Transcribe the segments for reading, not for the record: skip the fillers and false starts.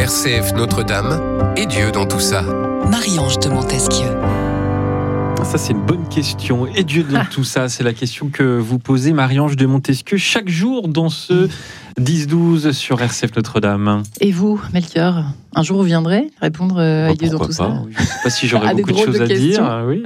RCF Notre-Dame et Dieu dans tout ça. Marie-Ange de Montesquieu. Ça, c'est une bonne question. Et Dieu dans tout ça, c'est la question que vous posez, Marie-Ange de Montesquieu, chaque jour dans ce 10-12 sur RCF Notre-Dame. Et vous, Melchior, un jour vous viendrez répondre à Dieu dans tout ça? Je ne sais pas si j'aurais À des beaucoup de drôles choses de à dire. questions. Oui.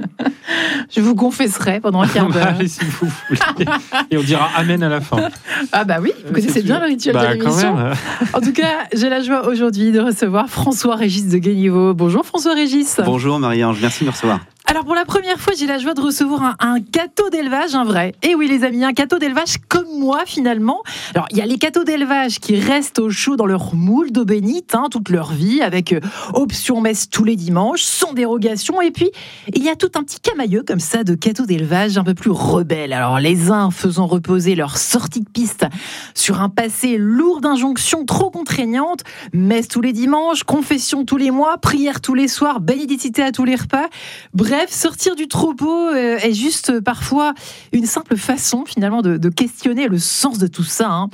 Je vous confesserai pendant un quart d'heure. Allez, si vous voulez. Et on dira Amen à la fin. Ah bah oui, vous connaissez bien le rituel de Quand l'émission. même. En tout cas, j'ai la joie aujourd'hui de recevoir François-Régis de Guéniveau. Bonjour François-Régis. Bonjour Marie-Ange, merci de me recevoir. Alors pour la première fois, j'ai la joie de recevoir un gâteau d'élevage, un vrai. Et oui les amis, un gâteau d'élevage comme moi finalement. Alors il y a les gâteaux d'élevage qui restent au chaud dans leur moule d'eau bénite toute leur vie, avec option messe tous les dimanches, sans dérogation. Et puis il y a tout un petit camailleux comme ça de gâteaux d'élevage un peu plus rebelles. Alors les uns faisant reposer leur sortie de piste sur un passé lourd d'injonctions trop contraignantes, messe tous les dimanches, confession tous les mois, prière tous les soirs, bénédicité à tous les repas. Bref, sortir du troupeau est juste parfois une simple façon finalement de questionner le sens de tout ça.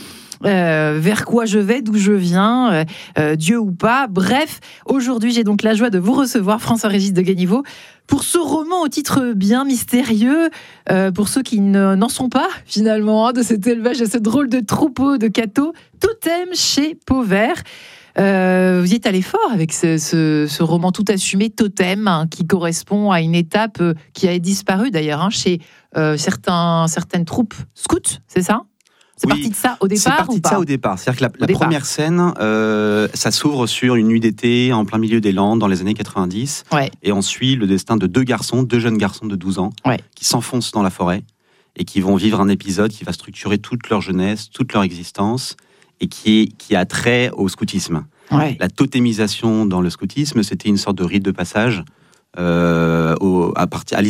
Vers quoi je vais, d'où je viens, Dieu ou pas. Bref, aujourd'hui j'ai donc la joie de vous recevoir, François-Régis de Guéniveau, pour ce roman au titre bien mystérieux, pour ceux qui n'en sont pas finalement, de cet élevage, de ce drôle de troupeau de cathos, Totem chez Pauvert. Vous y êtes allé fort avec ce roman tout assumé, Totem, qui correspond à une étape qui a disparu d'ailleurs chez certaines troupes scouts, c'est ça ? C'est parti de ça au départ. C'est parti de ça au départ. C'est-à-dire que la première scène, ça s'ouvre sur une nuit d'été en plein milieu des Landes dans les années 90. Ouais. Et on suit le destin de deux jeunes garçons de 12 ans, qui s'enfoncent dans la forêt et qui vont vivre un épisode qui va structurer toute leur jeunesse, toute leur existence et qui a trait au scoutisme. Ouais. La totémisation dans le scoutisme, c'était une sorte de rite de passage à